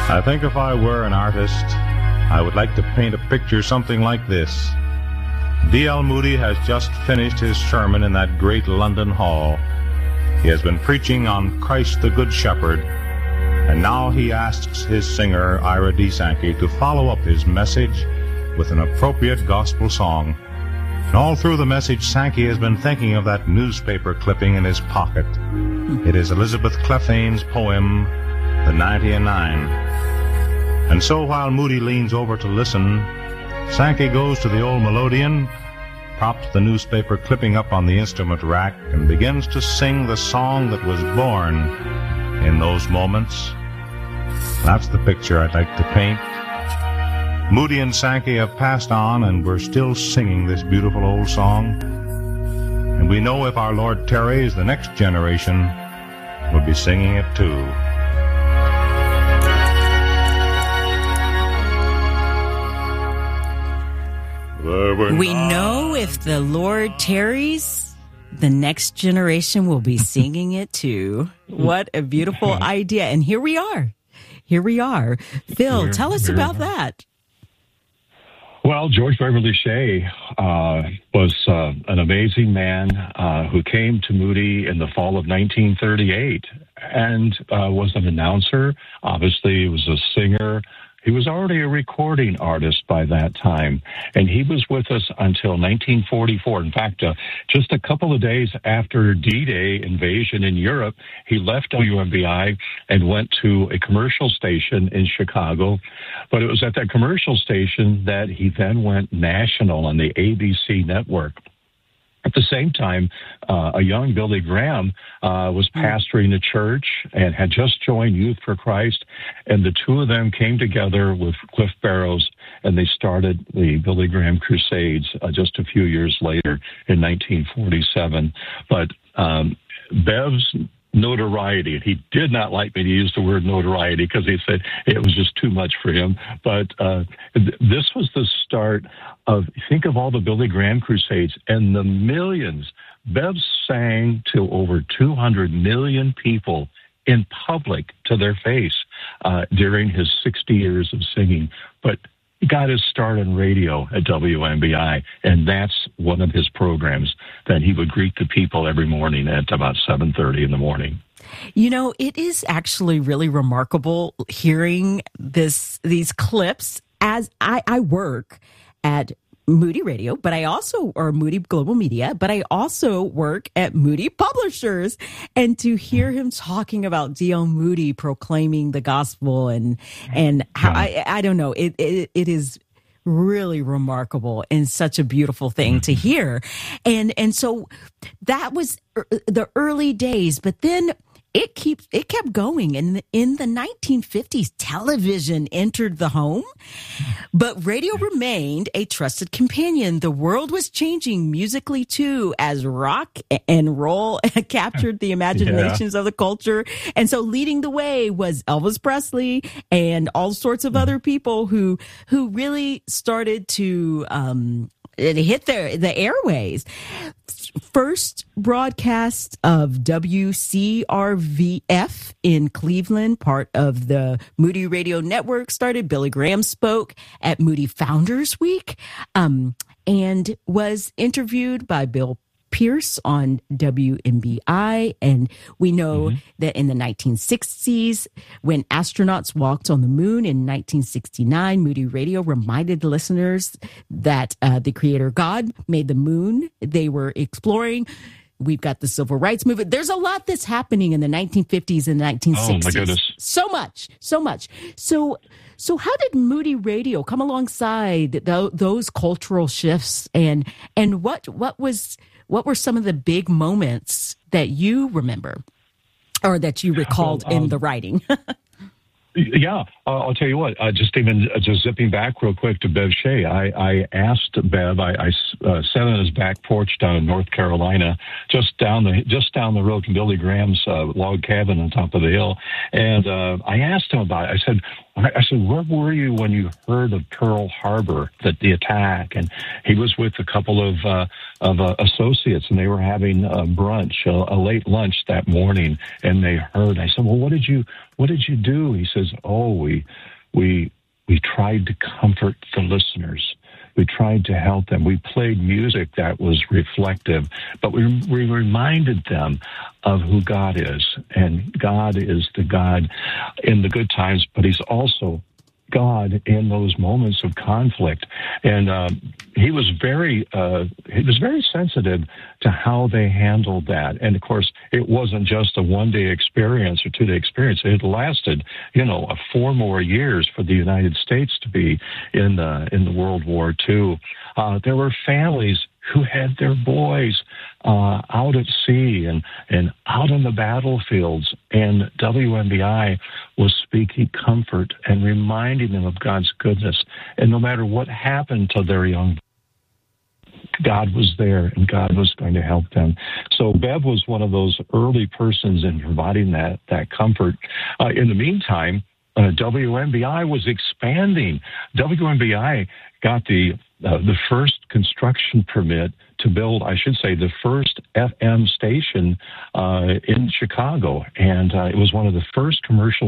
I think if I were an artist, I would like to paint a picture something like this. D.L. Moody has just finished his sermon in that great London hall. He has been preaching on Christ the Good Shepherd, and now he asks his singer, Ira D. Sankey, to follow up his message with an appropriate gospel song. And all through the message, Sankey has been thinking of that newspaper clipping in his pocket. It is Elizabeth Clephane poem, The 90 and 9. And so while Moody leans over to listen, Sankey goes to the old melodeon, props the newspaper clipping up on the instrument rack, and begins to sing the song that was born in those moments. That's the picture I'd like to paint. Moody and Sankey have passed on, and we're still singing this beautiful old song. And we know if our Lord tarries, the next generation will be singing it too. We know if the Lord tarries, the next generation will be singing it too. What a beautiful idea. And here we are. Phil, tell us about that. Well, George Beverly Shea was an amazing man who came to Moody in the fall of 1938 and was an announcer. Obviously, he was a singer. He was already a recording artist by that time, and he was with us until 1944. In fact, just a couple of days after D-Day invasion in Europe, he left WMBI and went to a commercial station in Chicago. But it was at that commercial station that he then went national on the ABC network. At the same time, a young Billy Graham was pastoring a church and had just joined Youth for Christ, and the two of them came together with Cliff Barrows, and they started the Billy Graham Crusades just a few years later in 1947. But Bev's notoriety, and he did not like me to use the word notoriety because he said it was just too much for him, but this was the start of, think of all the Billy Graham Crusades and the millions. Bev sang to over 200 million people in public to their face during his 60 years of singing, but he got his start on radio at WMBI, and that's one of his programs that he would greet the people every morning at about 7:30 in the morning. You know, it is actually really remarkable hearing these clips as I work at Moody Radio, but I also, or Moody Global Media, but I also work at Moody Publishers, and to hear him talking about D.L. Moody proclaiming the gospel and how, I don't know, it is really remarkable and such a beautiful thing to hear. And so that was the early days, but then it kept going. And in the 1950s, television entered the home, but radio remained a trusted companion. The world was changing musically too, as rock and roll captured the imaginations of the culture. And so leading the way was Elvis Presley and all sorts of other people who really started to hit the airways. First broadcast of WCRVF in Cleveland, part of the Moody Radio Network, started. Billy Graham spoke at Moody Founders Week and was interviewed by Bill Pierce on WMBI. And we know that in the 1960s, when astronauts walked on the moon in 1969, Moody Radio reminded listeners that the Creator God made the moon they were exploring. We've got the civil rights movement. There's a lot that's happening in the 1950s and 1960s. Oh, my goodness. So much. So how did Moody Radio come alongside those cultural shifts, and what were some of the big moments that you remember or that you recalled in the writing? Yeah, I'll tell you what, just zipping back real quick to Bev Shea, I asked Bev, I sat on his back porch down in North Carolina, just down the road from Billy Graham's log cabin on top of the hill, and I asked him about it. I said, I said, where were you when you heard of Pearl Harbor, the attack? And he was with a couple of associates, and they were having brunch, a late lunch that morning, and they heard. I said, well, what did you do? He says, we tried to comfort the listeners. We tried to help them. We played music that was reflective, but we reminded them of who God is. And God is the God in the good times, but he's also God in those moments of conflict. And he was very sensitive to how they handled that. And of course, it wasn't just a one-day experience or two-day experience. It lasted, 4 more years for the United States to be in the World War II. There were families who had their boys out at sea and out on the battlefields, and WMBI was speaking comfort and reminding them of God's goodness. And no matter what happened to their young, God was there, and God was going to help them. So Bev was one of those early persons in providing that comfort. In the meantime, WMBI was expanding. WMBI got the first construction permit to build, I should say, the first FM station in Chicago. And it was one of the first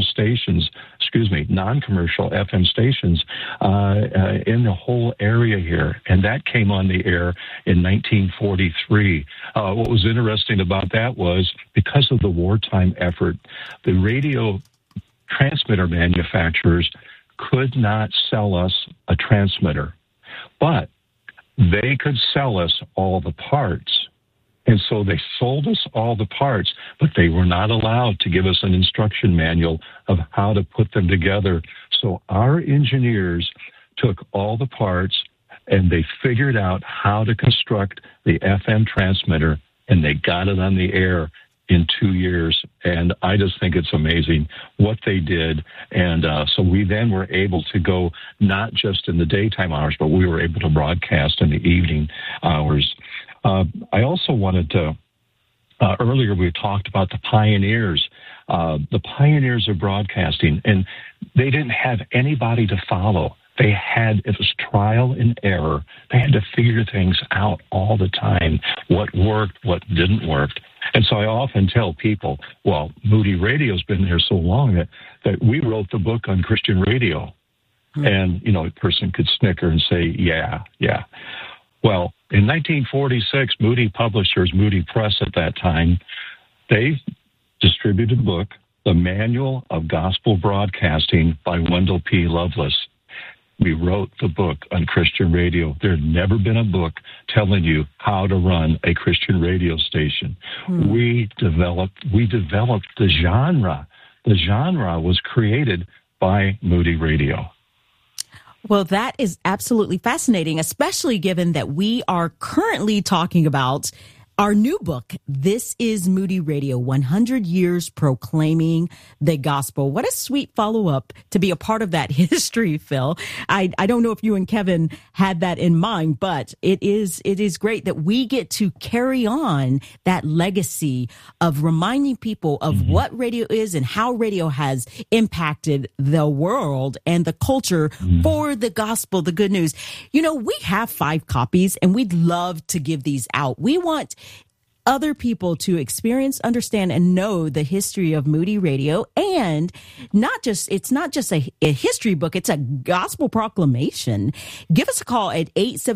non-commercial FM stations in the whole area here. And that came on the air in 1943. What was interesting about that was, because of the wartime effort, the radio transmitter manufacturers could not sell us a transmitter, but they could sell us all the parts. And so they sold us all the parts, but they were not allowed to give us an instruction manual of how to put them together. So our engineers took all the parts and they figured out how to construct the FM transmitter, and they got it on the air in 2 years. And I just think it's amazing what they did. And so we then were able to go not just in the daytime hours, but we were able to broadcast in the evening hours. I also wanted to, earlier we talked about the pioneers of broadcasting, and they didn't have anybody to follow. It was trial and error. They had to figure things out all the time, what worked, what didn't work. And so I often tell people, well, Moody Radio's been there so long that we wrote the book on Christian radio. And, a person could snicker and say, yeah. Well, in 1946, Moody Publishers, Moody Press at that time, they distributed a book, The Manual of Gospel Broadcasting by Wendell P. Lovelace. We wrote the book on Christian radio. There had never been a book telling you how to run a Christian radio station. We developed the genre. The genre was created by Moody Radio. Well, that is absolutely fascinating, especially given that we are currently talking about our new book, This is Moody Radio, 100 Years Proclaiming the Gospel. What a sweet follow-up to be a part of that history, Phil. I don't know if you and Kevin had that in mind, but it is great that we get to carry on that legacy of reminding people of what radio is and how radio has impacted the world and the culture for the gospel, the good news. We have 5 copies, and we'd love to give these out. We want other people to experience, understand, and know the history of Moody Radio. And it's not just a history book, it's a gospel proclamation. Give us a call at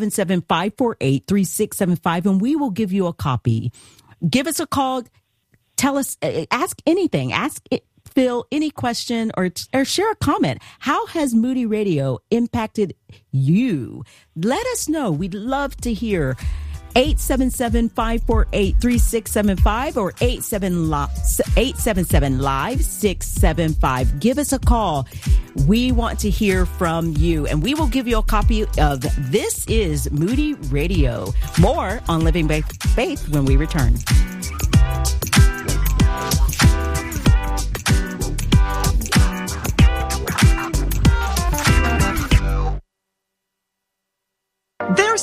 877-548-3675, and we will give you a copy. Give us a call. Tell us, ask anything. Ask Phil any question or share a comment. How has Moody Radio impacted you? Let us know. We'd love to hear. 877-548-3675 or 877-LIVE-675. Give us a call. We want to hear from you, and we will give you a copy of This is Moody Radio. More on Living by Faith when we return. There's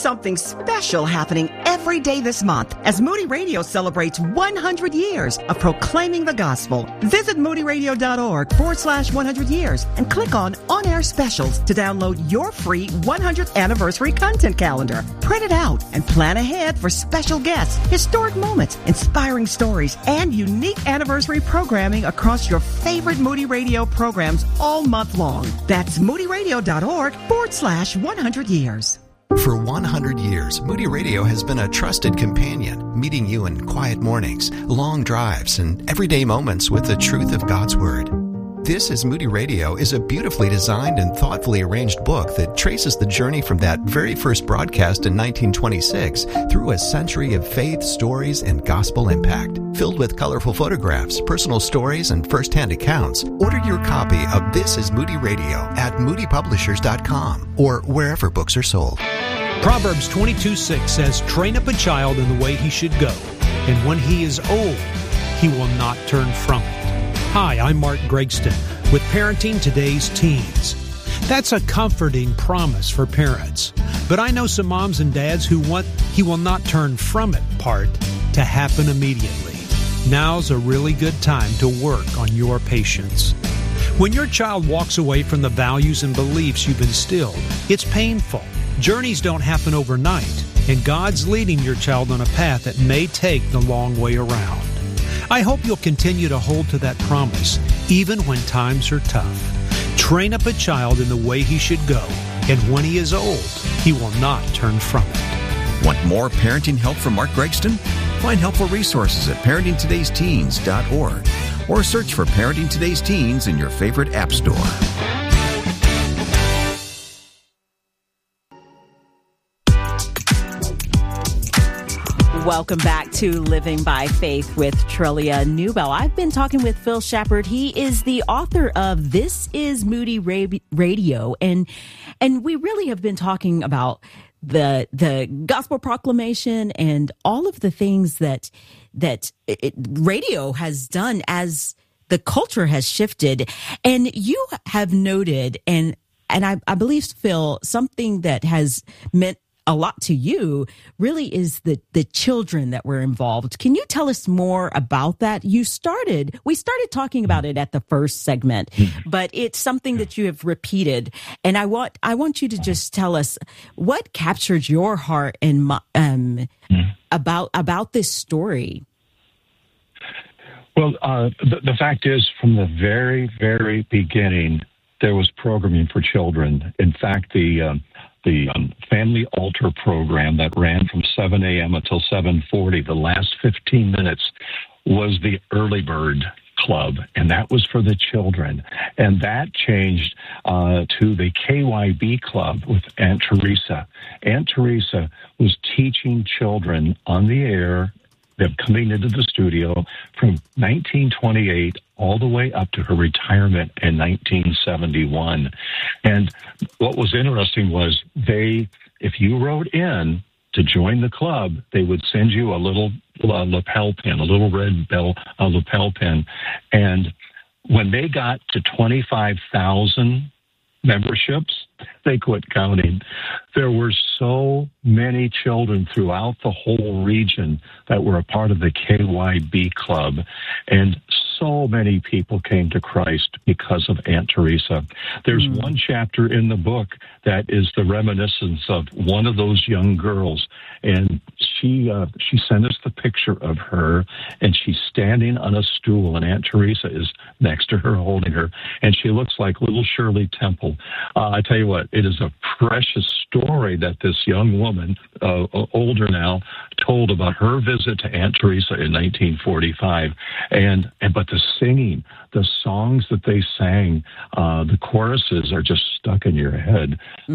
something special happening every day this month as Moody Radio celebrates 100 years of proclaiming the gospel. Visit moodyradio.org/100 years and click on On-Air Specials to download your free 100th anniversary content calendar. Print it out and plan ahead for special guests, historic moments, inspiring stories, and unique anniversary programming across your favorite Moody Radio programs all month long. That's moodyradio.org/100 years. For 100 years, Moody Radio has been a trusted companion, meeting you in quiet mornings, long drives, and everyday moments with the truth of God's Word. This is Moody Radio is a beautifully designed and thoughtfully arranged book that traces the journey from that very first broadcast in 1926 through a century of faith, stories, and gospel impact. Filled with colorful photographs, personal stories, and first-hand accounts, order your copy of This is Moody Radio at moodypublishers.com or wherever books are sold. Proverbs 22:6 says, "Train up a child in the way he should go, and when he is old, he will not turn from it." Hi, I'm Mark Gregston with Parenting Today's Teens. That's a comforting promise for parents. But I know some moms and dads who want "he will not turn from it" part to happen immediately. Now's a really good time to work on your patience. When your child walks away from the values and beliefs you've instilled, it's painful. Journeys don't happen overnight, and God's leading your child on a path that may take the long way around. I hope you'll continue to hold to that promise, even when times are tough. Train up a child in the way he should go, and when he is old, he will not turn from it. Want more parenting help from Mark Gregston? Find helpful resources at parentingtodaysteens.org or search for Parenting Today's Teens in your favorite app store. Welcome back to Living by Faith with Trillia Newbell. I've been talking with Phil Shepard. He is the author of This is Moody Radio, and we really have been talking about the gospel proclamation and all of the things that radio has done as the culture has shifted. And you have noted, and I believe, Phil, something that has meant a lot to you really is the children that were involved. Can you tell us more about that? We started talking about it at the first segment, but it's something that you have repeated. And I want you to just tell us what captured your heart and about this story. Well, the fact is, from the very, very beginning, there was programming for children. In fact, the Family Altar program that ran from 7 a.m. until 7:40, the last 15 minutes, was the Early Bird Club, and that was for the children. And that changed to the KYB Club with Aunt Teresa. Aunt Teresa was teaching children on the air, them coming into the studio from 1928 all the way up to her retirement in 1971. And what was interesting was if you wrote in to join the club, they would send you a little lapel pin, a little red lapel pin. And when they got to 25,000 memberships, they quit counting. There were so many children throughout the whole region that were a part of the KYB Club, and so many people came to Christ because of Aunt Teresa. There's one chapter in the book that is the reminiscence of one of those young girls, and she sent us the picture of her, and she's standing on a stool, and Aunt Teresa is next to her holding her, and she looks like little Shirley Temple. I tell you what, it is a precious story that this young woman, older now, told about her visit to Aunt Teresa in 1945, but the singing, the songs that they sang, the choruses are just stuck in your head.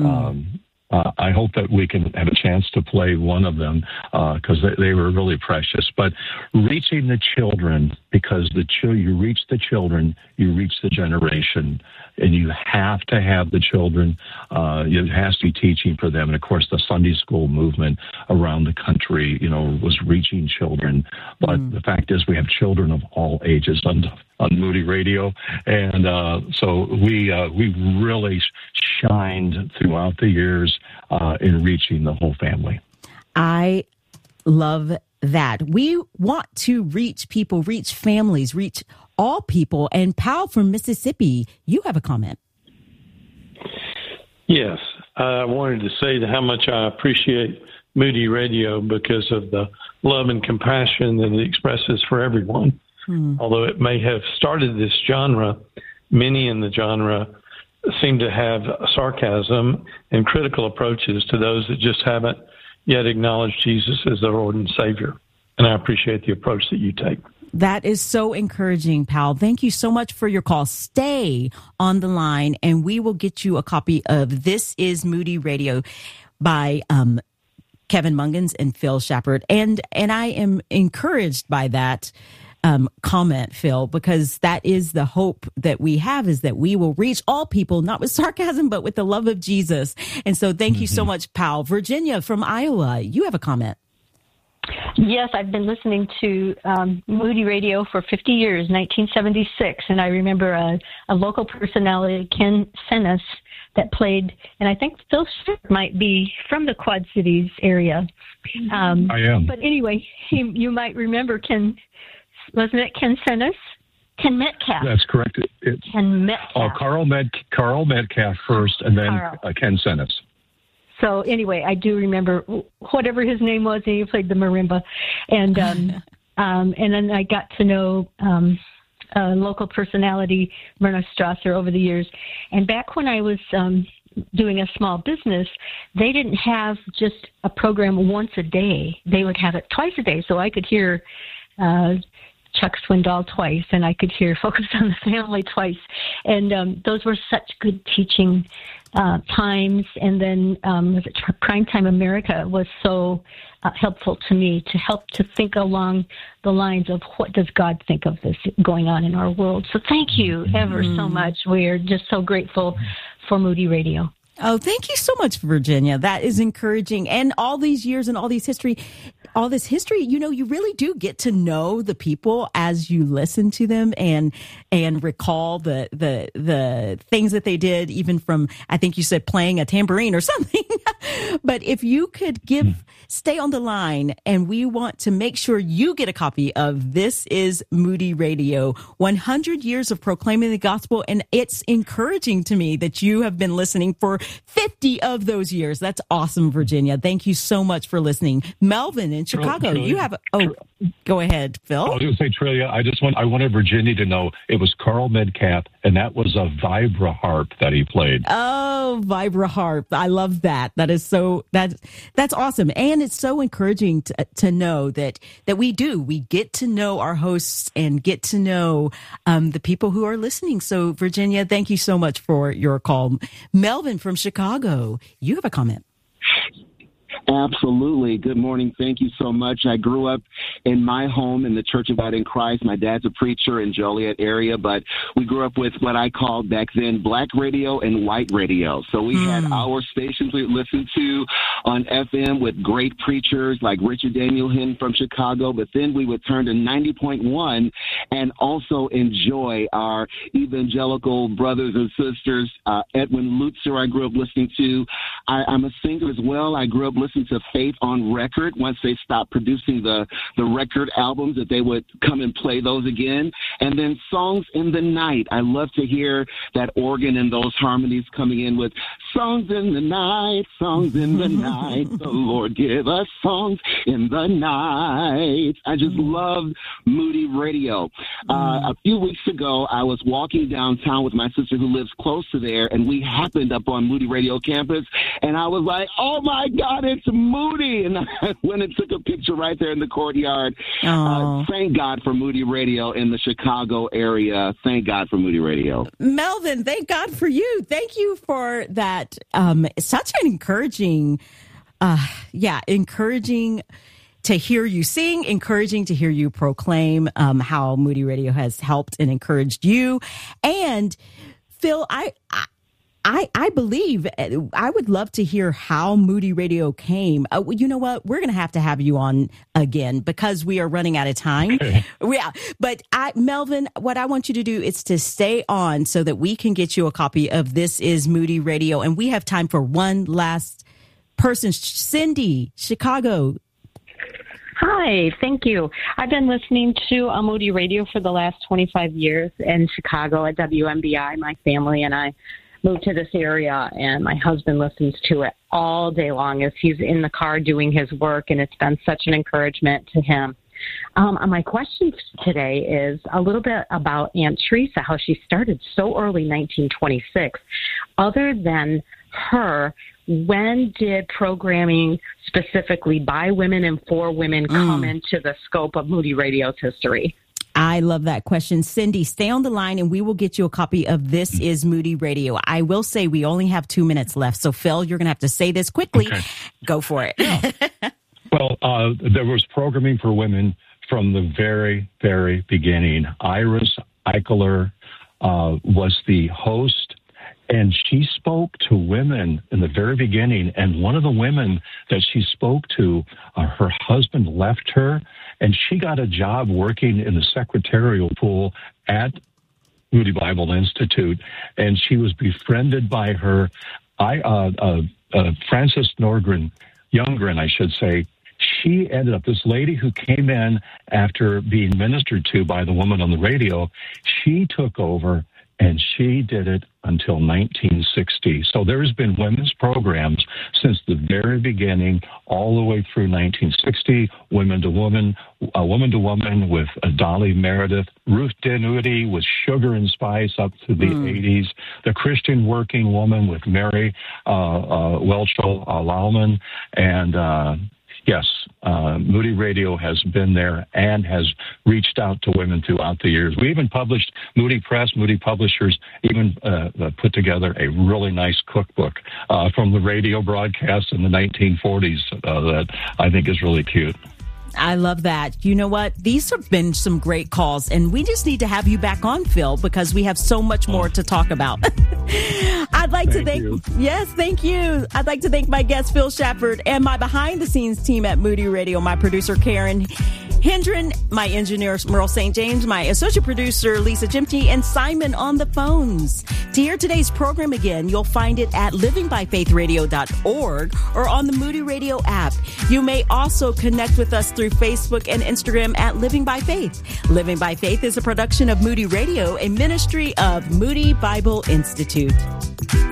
I hope that we can have a chance to play one of them because they were really precious. But reaching the children, because you reach the children, you reach the generation, and you have to have the children. It has to be teaching for them. And, of course, the Sunday school movement around the country, was reaching children. But the fact is we have children of all ages on Moody Radio. And so we really shined throughout the years in reaching the whole family. I love that. We want to reach people, reach families, reach all people. And Powell from Mississippi, you have a comment. Yes, I wanted to say how much I appreciate Moody Radio because of the love and compassion that it expresses for everyone. Although it may have started this genre, many in the genre seem to have sarcasm and critical approaches to those that just haven't yet acknowledged Jesus as their Lord and Savior. And I appreciate the approach that you take. That is so encouraging, Powell. Thank you so much for your call. Stay on the line, and we will get you a copy of This Is Moody Radio by Kevin Mungans and Phil Shepard. And I am encouraged by that comment, Phil, because that is the hope that we have, is that we will reach all people, not with sarcasm, but with the love of Jesus. And so thank you so much, Powell. Virginia from Iowa, you have a comment. Yes, I've been listening to Moody Radio for 50 years, 1976, and I remember a local personality, Ken Senes, that played, and I think Phil Shepard might be from the Quad Cities area. I am. But anyway, you might remember Ken, wasn't it Ken Senes? Ken Metcalf. That's correct. Ken Metcalf. Carl Metcalf first, and then Ken Senes. So anyway, I do remember whatever his name was, and he played the marimba, and then I got to know a local personality, Myrna Strasser, over the years. And back when I was doing a small business, they didn't have just a program once a day; they would have it twice a day, so I could hear Chuck Swindoll twice, and I could hear Focus on the Family twice. And those were such good teaching times. And then was it Primetime America was so helpful to me to help to think along the lines of what does God think of this going on in our world. So thank you ever so much. We're just so grateful for Moody Radio. Oh, thank you so much, Virginia. That is encouraging. And all these years and all this history, you know, you really do get to know the people as you listen to them and recall the things that they did, even from, I think you said playing a tambourine or something. But if you could stay on the line, and we want to make sure you get a copy of This Is Moody Radio, 100 years of proclaiming the gospel. And it's encouraging to me that you have been listening for 50 of those years. That's awesome, Virginia. Thank you so much for listening. Melvin in Chicago, you have go ahead, Phil. I was going to say, Trillia, I wanted Virginia to know it was Carl Metcalf, and that was a vibra harp that he played. Oh, vibra harp. I love that. That is that's awesome. And it's so encouraging to know that we get to know our hosts and get to know the people who are listening. So, Virginia, thank you so much for your call. Melvin from Chicago, you have a comment. Absolutely. Good morning. Thank you so much. I grew up in my home in the Church of God in Christ. My dad's a preacher in Joliet area, but we grew up with what I called back then black radio and white radio. So we had our stations we would listen to on FM with great preachers like Richard Daniel Hinn from Chicago, but then we would turn to 90.1 and also enjoy our evangelical brothers and sisters. Edwin Lutzer I grew up listening to. I'm a singer as well. I grew up listening to Faith on Record. Once they stopped producing the record albums, that they would come and play those again. And then Songs in the Night. I love to hear that organ and those harmonies coming in with songs in the night, songs in the night. The Lord give us songs in the night. I just love Moody Radio. A few weeks ago, I was walking downtown with my sister who lives close to there, and we happened up on Moody Radio campus, and I was like, oh my God, it's Moody. And I went and took a picture right there in the courtyard. Thank God for Moody Radio in the Chicago area. Thank God for Moody Radio. Melvin, thank God for you. Thank you for that. Such an encouraging, encouraging to hear you sing, encouraging to hear you proclaim how Moody Radio has helped and encouraged you. And Phil, I believe I would love to hear how Moody Radio came. You know what? We're going to have you on again because we are running out of time. Yeah. But Melvin, what I want you to do is to stay on so that we can get you a copy of This Is Moody Radio. And we have time for one last person. Cindy, Chicago. Hi, thank you. I've been listening to Moody Radio for the last 25 years in Chicago at WMBI. My family and I moved to this area, and my husband listens to it all day long as he's in the car doing his work, and it's been such an encouragement to him. My question today is a little bit about Aunt Teresa, how she started so early, 1926. Other than her, when did programming specifically by women and for women come into the scope of Moody Radio's history? I love that question. Cindy, stay on the line and we will get you a copy of This is Moody Radio. I will say we only have 2 minutes left. So, Phil, you're going to have to say this quickly. Okay. Go for it. Yeah. Well, there was programming for women from the very, very beginning. Iris Eichler was the host, and she spoke to women in the very beginning. And one of the women that she spoke to, her husband left her, and she got a job working in the secretarial pool at Moody Bible Institute, and she was befriended by her, Frances Youngren, I should say. She ended up, this lady who came in after being ministered to by the woman on the radio, she took over and she did it until 1960. So there's been women's programs since the very beginning, all the way through 1960, women to woman with Dolly Meredith, Ruth Dinwiddie with Sugar and Spice up to the 80s, the Christian Working Woman with Mary Welchel Lauman, and yes, Moody Radio has been there and has reached out to women throughout the years. We even published, Moody Press, Moody Publishers, even put together a really nice cookbook from the radio broadcast in the 1940s that I think is really cute. I love that. You know what? These have been some great calls, and we just need to have you back on, Phil, because we have so much more to talk about. I'd like to thank you. Yes, thank you. I'd like to thank my guest, Phil Shepard, and my behind-the-scenes team at Moody Radio, my producer, Karen Hendren, my engineer, Merle St. James, my associate producer, Lisa Jimke, and Simon on the phones. To hear today's program again, you'll find it at livingbyfaithradio.org or on the Moody Radio app. You may also connect with us through Facebook and Instagram at Living by Faith. Living by Faith is a production of Moody Radio, a ministry of Moody Bible Institute.